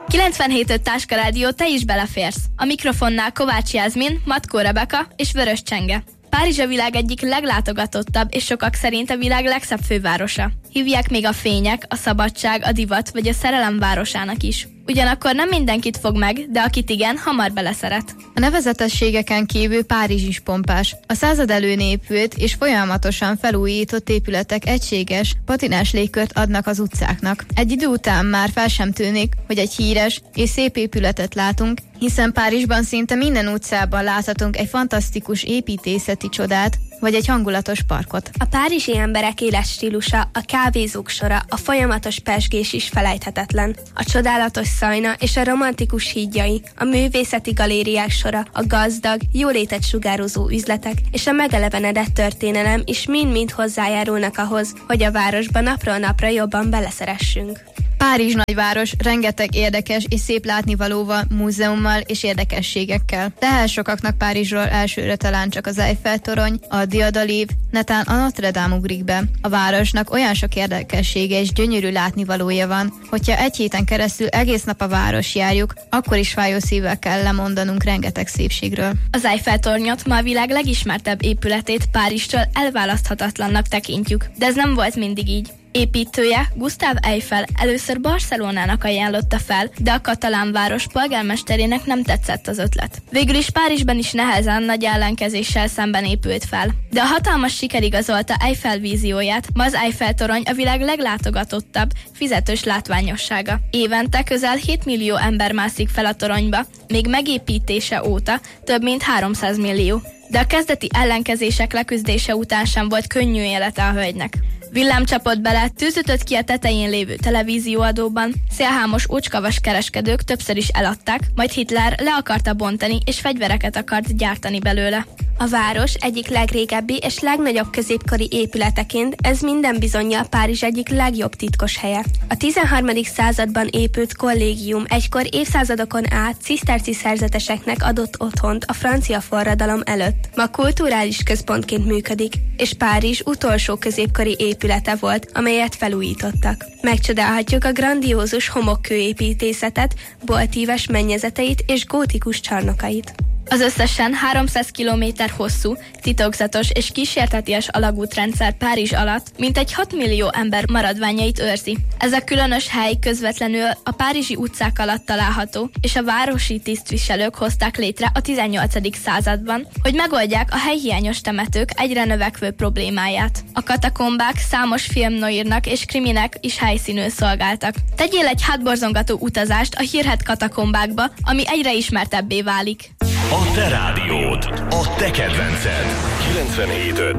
97.5 Táska Rádió, te is beleférsz. A mikrofonnál Kovács Jászmin, Matkó Rebeka és Vörös Csenge. Párizs a világ egyik leglátogatottabb és sokak szerint a világ legszebb fővárosa. Hívják még a fények, a szabadság, a divat vagy a szerelem városának is. Ugyanakkor nem mindenkit fog meg, de akit igen, hamar beleszeret. A nevezetességeken kívül Párizs is pompás. A század előn épült és folyamatosan felújított épületek egységes, patinás légkört adnak az utcáknak. Egy idő után már fel sem tűnik, hogy egy híres és szép épületet látunk, hiszen Párizsban szinte minden utcában láthatunk egy fantasztikus építészeti csodát, vagy egy hangulatos parkot. A párizsi emberek életstílusa, a kávézók sora, a folyamatos pezsgés is felejthetetlen. A csodálatos szajna és a romantikus hídjai, a művészeti galériák sora, a gazdag, jólétet sugározó üzletek és a megelevenedett történelem is mind-mind hozzájárulnak ahhoz, hogy a városba napról napra jobban beleszeressünk. Párizs nagyváros, rengeteg érdekes és szép látnivalóval, múzeummal és érdekességekkel. Lehet sokaknak Párizsról elsőre talán csak az Eiffel-torony, a Diadalív, netán a Notre Dame ugrik be. A városnak olyan sok érdekessége és gyönyörű látnivalója van, hogyha egy héten keresztül egész nap a város járjuk, akkor is fájó szívvel kell lemondanunk rengeteg szépségről. Az Eiffel-tornyot ma a világ legismertebb épületét Párizstól elválaszthatatlannak tekintjük, de ez nem volt mindig így. Építője, Gustave Eiffel először Barcelonának ajánlotta fel, de a katalán város polgármesterének nem tetszett az ötlet. Végül is Párizsban is nehezen nagy ellenkezéssel szemben épült fel. De a hatalmas siker igazolta Eiffel vízióját, ma az Eiffel-torony a világ leglátogatottabb, fizetős látványossága. Évente közel 7 millió ember mászik fel a toronyba, még megépítése óta több mint 300 millió. De a kezdeti ellenkezések leküzdése után sem volt könnyű élete a hölgynek. Villám csapott bele, tűz ütött ki a tetején lévő televízióadóban, szélhámos ócskavas kereskedők többször is eladták, majd Hitler le akarta bontani és fegyvereket akart gyártani belőle. A város egyik legrégebbi és legnagyobb középkori épületeként ez minden bizonnyal Párizs egyik legjobb titkos helye. A 13. században épült kollégium egykor évszázadokon át ciszterci szerzeteseknek adott otthont a francia forradalom előtt. Ma kulturális központként működik, és Párizs utolsó középkori épülete volt, amelyet felújítottak. Megcsodálhatjuk a grandiózus homokkőépítészetet, boltíves mennyezeteit és gótikus csarnokait. Az összesen 300 km hosszú, titokzatos és kísérteties alagútrendszer Párizs alatt mintegy 6 millió ember maradványait őrzi. Ez a különös hely közvetlenül a párizsi utcák alatt található, és a városi tisztviselők hozták létre a 18. században, hogy megoldják a helyhiányos temetők egyre növekvő problémáját. A katakombák számos filmnoírnak és kriminek is helyszínül szolgáltak. Tegyél egy hátborzongató utazást a hírhedt katakombákba, ami egyre ismertebbé válik. A te rádiód, a te kedvenced. 97.5